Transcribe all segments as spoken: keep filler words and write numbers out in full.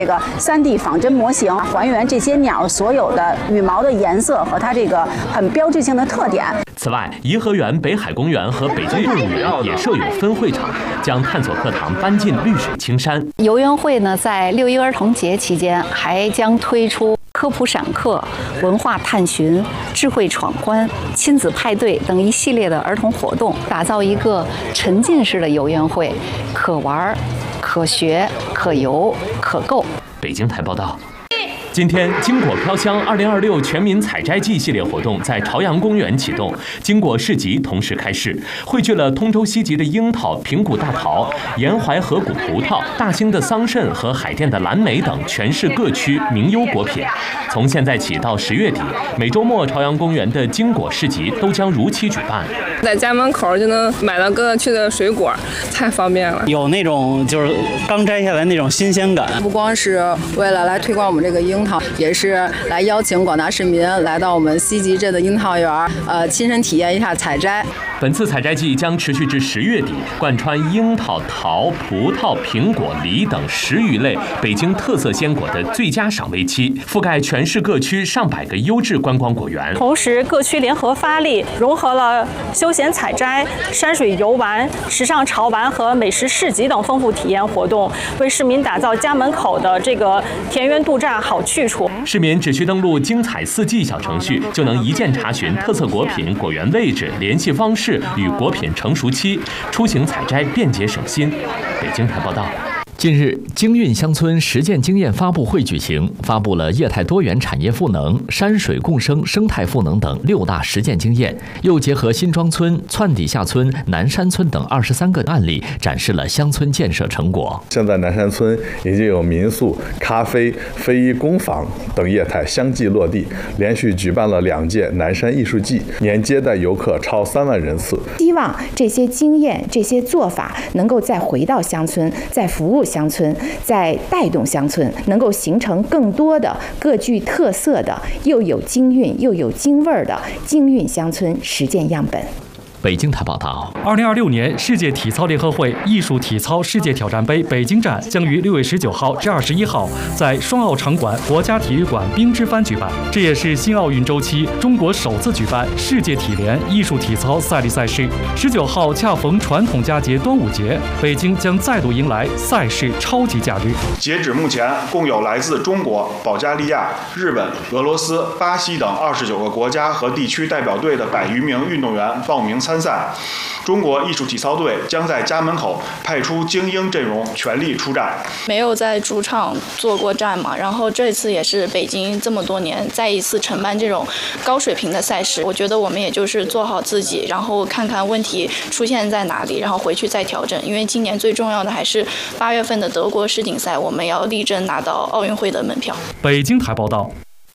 这个 三 D 仿真模型还原这些鸟所有的羽毛的颜色和它这个很标志性的特点。 此外，颐和园北海公园和北京动物园也设有分会场，将探索课堂搬进绿水青山。 游园会呢，在六一儿童节期间还将推出科普闪课、文化探寻、智慧闯关、亲子派对等一系列的儿童活动，打造一个沉浸式的游园会，可玩、可学、可游、可购。 北京台报道。今天，金果飘香二零二六全民采摘季系列活动在朝阳公园启动，金果市集同时开市，汇聚了通州西集的樱桃、平谷大桃、沿淮河谷葡萄、大兴的桑葚和海淀的蓝莓等全市各区名优果品。从现在起到十月底，每周末朝阳公园的金果市集都将如期举办。 在家门口就能买到各区的水果，太方便了。 有那种就是刚摘下来那种新鲜感。 不光是为了来推广我们这个樱。也是来邀请广大市民来到我们西集镇的樱桃园，呃，亲身体验一下采摘。 本次采摘季将持续至十月底，贯穿樱桃、桃、葡萄、苹果、梨等十余类北京特色鲜果的最佳赏味期，覆盖全市各区上百个优质观光果园。 同时，各区联合发力，融合了休闲采摘、山水游玩、时尚潮玩和美食市集等丰富体验活动，为市民打造家门口的这个田园度假好去处。 市民只需登录精彩四季小程序，就能一键查询特色果品、果园位置、联系方式与果品成熟期，出行采摘便捷省心。北京台报道。 近日，京韵乡村实践经验发布会举行，发布了业态多元产业赋能、山水共生、生态赋能等六大实践经验，又结合新庄村、窜底下村、南山村等二十三个案例，展示了乡村建设成果。 现在南山村已经有民宿、咖啡、非遗工坊等业态相继落地，连续举办了两届南山艺术季，年接待游客超三万人次。 希望这些经验、这些做法能够再回到乡村，再服务乡村，再带动乡村，能够形成更多的各具特色的、又有京韵又有京味儿的京韵乡村实践样本。 北京台报道， 二零二六年世界体操联合会艺术体操世界挑战杯北京站将于六月十九号至二十一号在双奥场馆国家体育馆冰之帆举办，这也是新奥运周期中国首次举办世界体联艺术体操赛例赛事。十九号恰逢传统佳节端午节，北京将再度迎来赛事超级假日。 截止目前，共有来自中国、保加利亚、日本、俄罗斯、巴西等二十九个国家和地区代表队的百余名运动员报名参赛。中国艺术体操队将在家门口派出精英阵容，全力出战。 没有在主场做过战嘛，然后这次也是北京这么多年再一次承办这种高水平的赛事，我觉得我们也就是做好自己，然后看看问题出现在哪里，然后回去再调整。因为今年最重要的还是八月份的德国世锦赛，我们要力争拿到奥运会的门票。 北京台报道。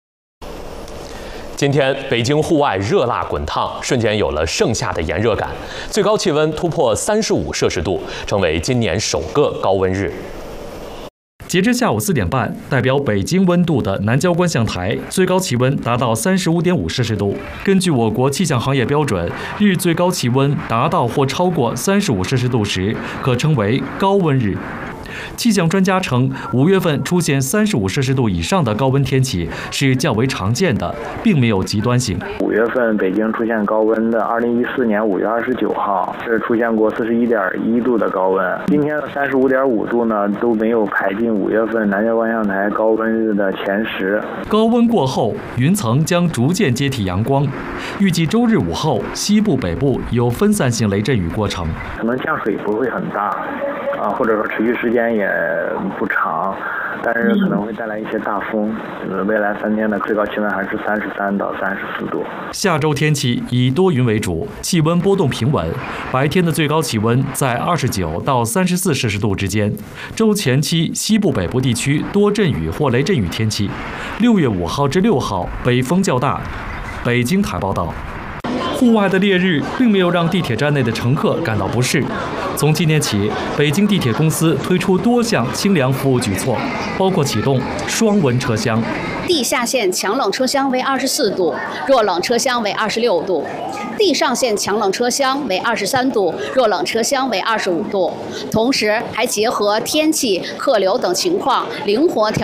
今天北京户外热辣滚烫，瞬间有了盛夏的炎热感，最高气温突破三十五摄氏度，成为今年首个高温日。 截至下午四点半，代表北京温度的南郊观象台最高气温达到三十五点五摄氏度。根据我国气象行业标准，日最高气温达到或超过三十五摄氏度时，可称为高温日。气象专家称，五月份出现三十五摄氏度以上的高温天气是较为常见的，并没有极端性。 五月份北京出现高温的，二零一四年五月二十九号是出现过四十一点一度的高温。今天的三十五点五度呢，都没有排进五月份南郊观象台高温日的前十。 高温过后，云层将逐渐接替阳光，预计周日午后西部、北部有分散性雷阵雨过程， 可能降水不会很大。啊，或者说持续时间也不长，但是可能会带来一些大风。呃，未来三天的最高气温还是三十三到三十四度。 下周天气以多云为主，气温波动平稳，白天的最高气温在二十九到三十四摄氏度之间。周前期西部、北部地区多阵雨或雷阵雨天气。六月五号至六号北风较大。北京台报道。户外的烈日并没有让地铁站内的乘客感到不适。从今年起，北京地铁公司推出多项清凉服务举措，包括启动双温车厢。 地下线强冷车厢为二十四度，弱冷车厢为二十六度；地上线强冷车厢为二十三度，弱冷车厢为二十五度。同时，还结合天气、客流等情况，灵活调